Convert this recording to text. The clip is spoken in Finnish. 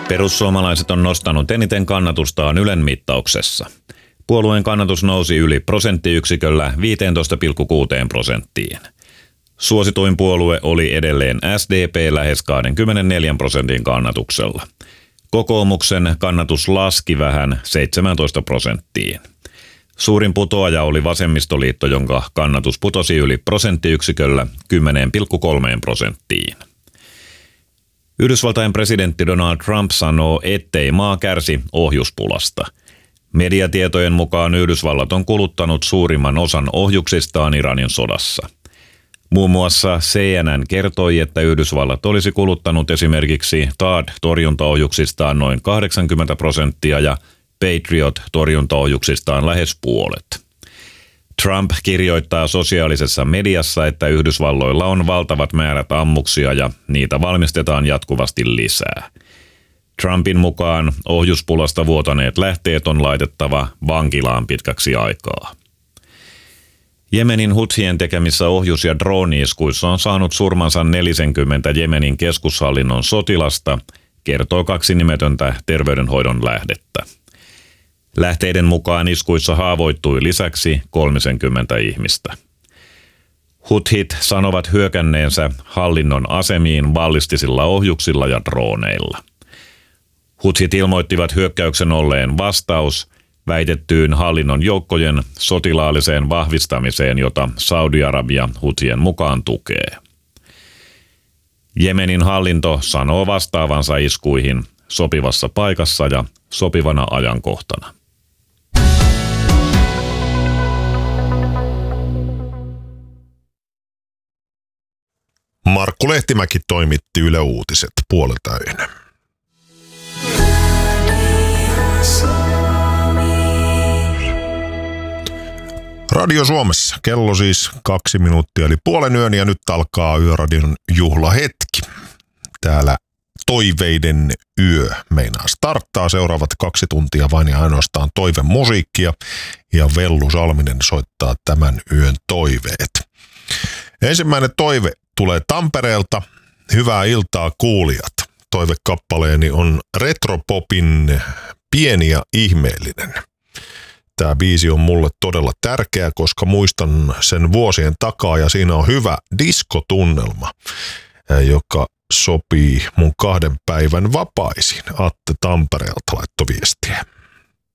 Perussuomalaiset on nostanut eniten kannatustaan Ylen mittauksessa. Puolueen kannatus nousi yli prosenttiyksiköllä 15,6%. Suosituin puolue oli edelleen SDP lähes 24% kannatuksella. Kokoomuksen kannatus laski vähän 17%. Suurin putoaja oli Vasemmistoliitto, jonka kannatus putosi yli prosenttiyksiköllä 10,3%. Yhdysvaltain presidentti Donald Trump sanoo, ettei maa kärsi ohjuspulasta. Mediatietojen mukaan Yhdysvallat on kuluttanut suurimman osan ohjuksistaan Iranin sodassa. Muun muassa CNN kertoi, että Yhdysvallat olisi kuluttanut esimerkiksi THAAD-torjuntaohjuksistaan noin 80% ja Patriot-torjuntaohjuksistaan lähes puolet. Trump kirjoittaa sosiaalisessa mediassa, että Yhdysvalloilla on valtavat määrät ammuksia ja niitä valmistetaan jatkuvasti lisää. Trumpin mukaan ohjuspulasta vuotaneet lähteet on laitettava vankilaan pitkäksi aikaa. Jemenin Huthien tekemissä ohjus- ja drooni-iskuissa on saanut surmansa 40 Jemenin keskushallinnon sotilasta, kertoo 2 nimetöntä terveydenhoidon lähdettä. Lähteiden mukaan iskuissa haavoittui lisäksi 30 ihmistä. Huthit sanovat hyökänneensä hallinnon asemiin ballistisilla ohjuksilla ja drooneilla. Huthit ilmoittivat hyökkäyksen olleen vastaus väitettyyn hallinnon joukkojen sotilaalliseen vahvistamiseen, jota Saudi-Arabia Huthien mukaan tukee. Jemenin hallinto sanoo vastaavansa iskuihin sopivassa paikassa ja sopivana ajankohtana. Markku Lehtimäki toimitti Yle Uutiset puoleltäyönä. Radio Suomessa. Kello siis 2 minuuttia eli puolen yön ja nyt alkaa Yöradion juhlahetki. Täällä toiveiden yö meinaa starttaa. Seuraavat 2 tuntia vain ja ainoastaan toivemusiikkia ja Vellu Salminen soittaa tämän yön toiveet. Ensimmäinen toive tulee Tampereelta. Hyvää iltaa kuulijat. Toivekappaleeni on retropopin Pieni ja ihmeellinen. Tämä biisi on mulle todella tärkeä, koska muistan sen vuosien takaa ja siinä on hyvä diskotunnelma, joka sopii mun 2 päivän vapaisiin. Atte Tampereelta laittoi viestiä.